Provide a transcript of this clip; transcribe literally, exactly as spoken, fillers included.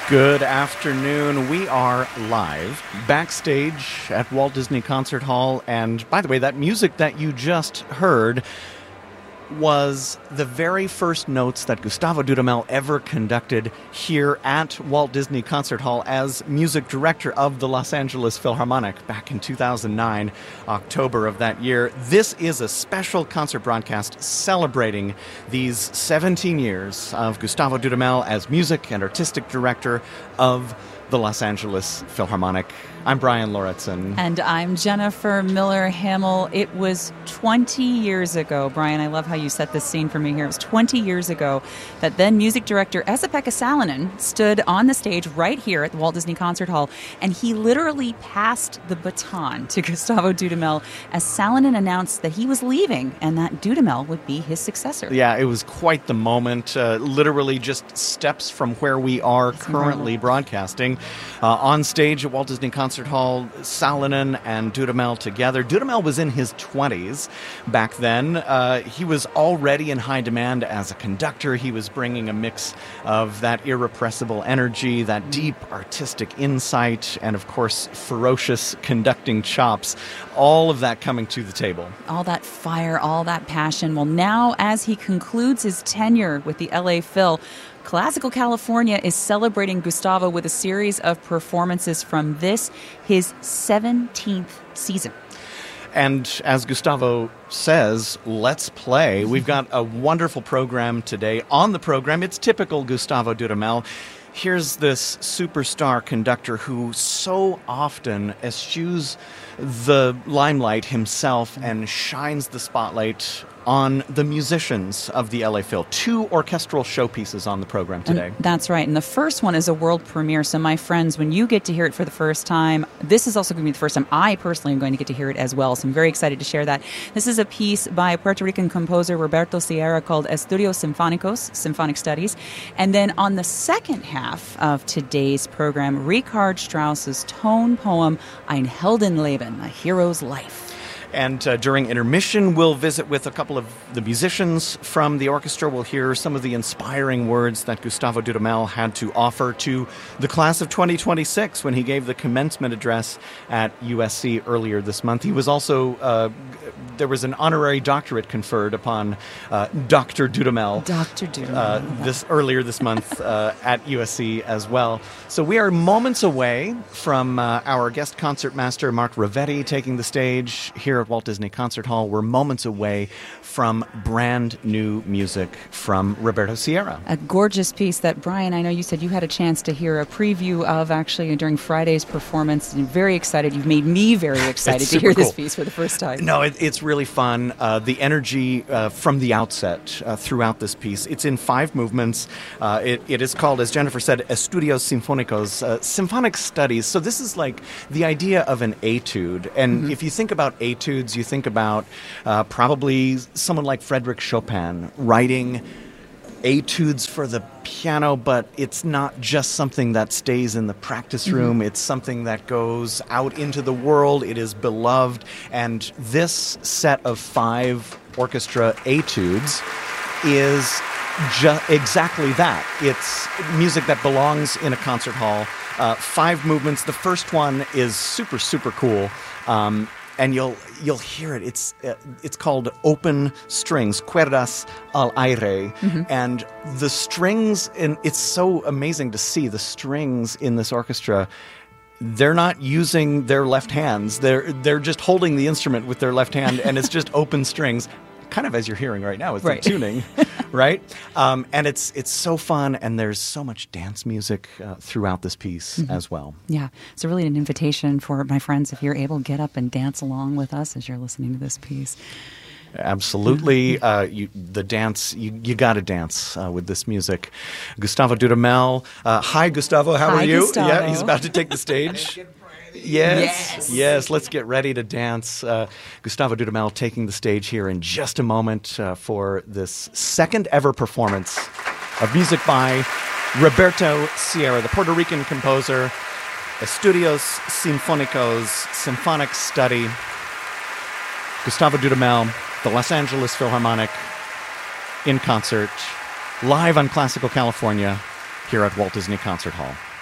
Good afternoon. We are live backstage at Walt Disney Concert Hall. And by the way, that music that you just heard was the very first notes that Gustavo Dudamel ever conducted here at Walt Disney Concert Hall as music director of the Los Angeles Philharmonic back in two thousand nine, October of that year. This is a special concert broadcast celebrating these seventeen years of Gustavo Dudamel as music and artistic director of the Los Angeles Philharmonic. I'm Brian Lauritsen. And I'm Jennifer Miller Hamill. It was twenty years ago, Brian, I love how you set this scene for me here. It was twenty years ago that then music director Esa-Pekka Salonen stood on the stage right here at the Walt Disney Concert Hall, and he literally passed the baton to Gustavo Dudamel as Salonen announced that he was leaving and that Dudamel would be his successor. Yeah, it was quite the moment, uh, literally just steps from where we are It's currently incredible. broadcasting. Uh, on stage at Walt Disney Concert Hall, Salonen and Dudamel together. Dudamel was in his twenties back then. Uh, he was already in high demand as a conductor. He was bringing a mix of that irrepressible energy, that deep artistic insight, and of course, ferocious conducting chops. All of that coming to the table. All that fire, all that passion. Well, now as he concludes his tenure with the L A Phil, Classical California is celebrating Gustavo with a series of performances from this, his seventeenth season. And as Gustavo says, let's play. We've got a wonderful program today. On the program, it's typical Gustavo Dudamel. Here's this superstar conductor who so often eschews the limelight himself and shines the spotlight on the musicians of the L A Phil. Two orchestral showpieces on the program today. And that's right. And the first one is a world premiere. So my friends, when you get to hear it for the first time, this is also going to be the first time I personally am going to get to hear it as well. So I'm very excited to share that. This is a piece by Puerto Rican composer Roberto Sierra called Estudios Sinfónicos, Symphonic Studies. And then on the second half of today's program, Richard Strauss's tone poem Ein Heldenleben, A Hero's Life. And uh, during intermission, we'll visit with a couple of the musicians from the orchestra. We'll hear some of the inspiring words that Gustavo Dudamel had to offer to the class of twenty twenty-six when he gave the commencement address at U S C earlier this month. He was also, uh, there was an honorary doctorate conferred upon uh, Doctor Dudamel. Doctor Dudamel. Uh, this earlier this month uh, at U S C as well. So we are moments away from uh, our guest concertmaster Mark Ravetti taking the stage here at Walt Disney Concert Hall. We're moments away from brand new music from Roberto Sierra. A gorgeous piece that, Brian, I know you said you had a chance to hear a preview of actually during Friday's performance. And very excited. You've made me very excited to hear cool. this piece for the first time. No, it, it's really fun. Uh, the energy uh, from the outset uh, throughout this piece. It's in five movements. Uh, it, it is called, as Jennifer said, Estudios Sinfónicos, uh, symphonic studies. So this is like the idea of an etude. And mm-hmm. if you think about etudes, you think about uh, probably someone like Frédéric Chopin writing etudes for the piano, but it's not just something that stays in the practice room. Mm-hmm. It's something that goes out into the world. It is beloved. And this set of five orchestra etudes is ju- exactly that. It's music that belongs in a concert hall. Uh, five movements. The first one is super, super cool. Um, And you'll you'll hear it. It's uh, it's called Open Strings, Cuerdas al aire, mm-hmm. and the strings. And it's so amazing to see the strings in this orchestra. They're not using their left hands. They're they're just holding the instrument with their left hand, and it's just open strings. Kind of as you're hearing right now, it's right. the tuning, right? Um, and it's it's so fun, and there's so much dance music uh, throughout this piece mm-hmm. as well. Yeah, it's really an invitation for my friends, if you're able, get up and dance along with us as you're listening to this piece. Absolutely. Uh, you, the dance, you, you got to dance uh, with this music. Gustavo Dudamel. Uh, hi, Gustavo. How hi, are you? Gustavo. Yeah, he's about to take the stage. Yes, yes, yes, let's get ready to dance. Uh, Gustavo Dudamel taking the stage here in just a moment uh, for this second ever performance of music by Roberto Sierra, the Puerto Rican composer, Estudios Sinfónicos, Symphonic Study. Gustavo Dudamel, the Los Angeles Philharmonic, in concert, live on Classical California, here at Walt Disney Concert Hall.